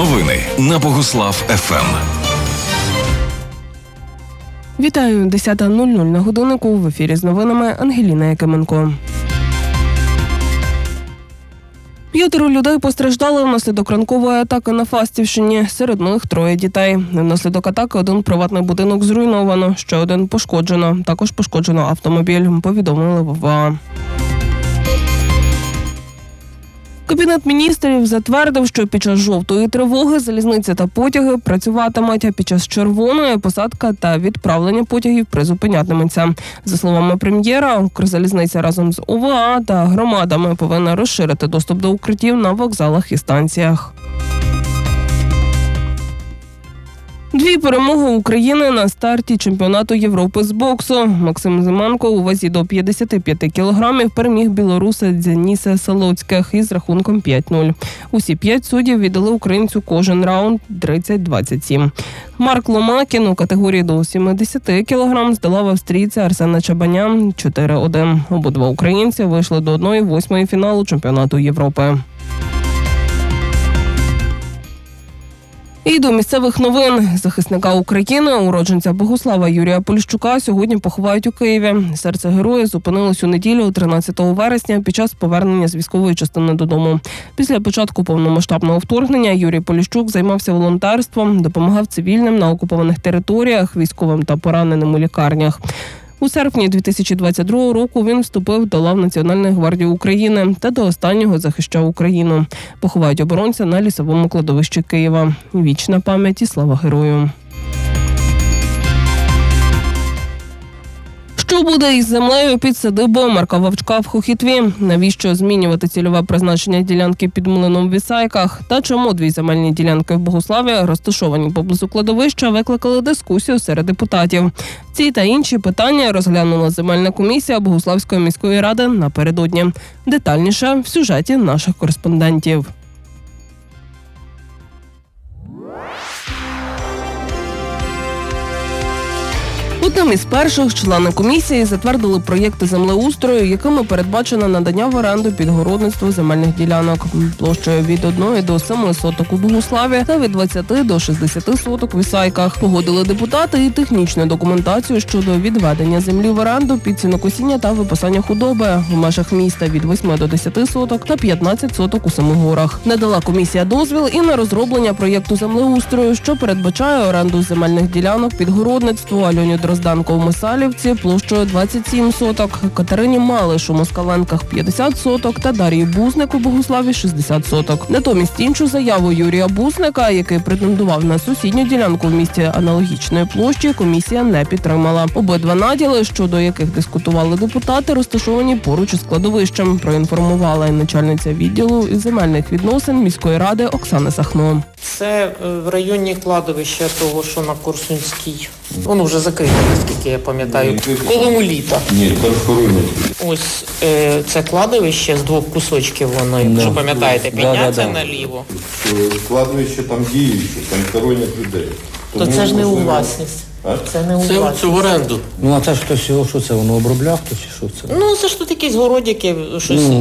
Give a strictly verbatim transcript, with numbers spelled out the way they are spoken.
Новини на Богуслав еф ем. Вітаю, десята нуль нуль на годиннику. В ефірі з новинами Ангеліна Якименко. П'ятеро людей постраждали внаслідок ранкової атаки на Фастівщині. Серед них троє дітей. Внаслідок атаки один приватний будинок зруйновано, ще один пошкоджено. Також пошкоджено автомобіль, повідомили в ОВА. Кабінет міністрів затвердив, що під час жовтої тривоги залізниця та потяги працюватимуть, а під час червоної посадка та відправлення потягів призупинятиметься. За словами прем'єра, Укрзалізниця разом з ОВА та громадами повинна розширити доступ до укриттів на вокзалах і станціях. Дві перемоги України на старті чемпіонату Європи з боксу. Максим Зименко у вазі до п'ятдесят п'ять кілограмів переміг білоруса Дзяніса Солоцьких із рахунком п'ять нуль. Усі п'ять суддів віддали українцю кожен раунд тридцять двадцять сім. Марк Ломакін у категорії до сімдесят кілограмів здолав австрійця Арсена Чабаня чотири один. Обидва українці вийшли до одної восьмої фіналу чемпіонату Європи. І до місцевих новин. Захисника України, уродженця Богуслава Юрія Поліщука, сьогодні поховають у Києві. Серце героя зупинилось у неділю, тринадцятого вересня, під час повернення з військової частини додому. Після початку повномасштабного вторгнення Юрій Поліщук займався волонтерством, допомагав цивільним на окупованих територіях, військовим та пораненим у лікарнях. У серпні дві тисячі двадцять другого року він вступив до лав Національної гвардії України та до останнього захищав Україну. Поховають оборонця на лісовому кладовищі Києва. Вічна пам'ять і слава герою. Що буде із землею під садибою Марка Вовчка в Хохітві? Навіщо змінювати цільове призначення ділянки під млином в Ісайках? Та чому дві земельні ділянки в Богуславі, розташовані поблизу кладовища, викликали дискусію серед депутатів? Ці та інші питання розглянула земельна комісія Богуславської міської ради напередодні. Детальніше в сюжеті наших кореспондентів. Одним із перших члени комісії затвердили проєкти землеустрою, якими передбачено надання в оренду під городництво земельних ділянок площею від одного до семи соток у Богуславі та від двадцяти до шістдесяти соток в Ісайках. Погодили депутати і технічну документацію щодо відведення землі в оренду під сінокосіння та випасання худоби в межах міста від восьми до десяти соток та п'ятнадцяти соток у Семигорах. Надала комісія дозвіл і на розроблення проєкту землеустрою, що передбачає оренду земельних ділянок під городництво Альоні Дрозданко в Мисалівці площею двадцять сім соток, Катерині Малиш у Москаленках п'ятдесят соток та Дар'ї Бузник у Богуславі шістдесят соток. Натомість іншу заяву Юрія Бузника, який претендував на сусідню ділянку в місті аналогічної площі, комісія не підтримала. Обидва наділи, щодо яких дискутували депутати, розташовані поруч із кладовищем, проінформувала і начальниця відділу із земельних відносин міської ради Оксана Сахно. Це в районі кладовища того, що на Корсунській. Воно вже закрите, наскільки я пам'ятаю. Колому літа. Ні, там хоронять. Ось е, це кладовище з двох кусочків воно, якщо Да. пам'ятаєте, підняться Да, да, да. наліво. Кладовище там діюче, там хоронять людей. То Тому це ж не у можливо- власність. А? Це не у Це, власність. це в оренду. Ну, а це ж хтось його, що це, воно обробляв, то чи що це? Ну, це ж тут якісь городики, щось. Ну,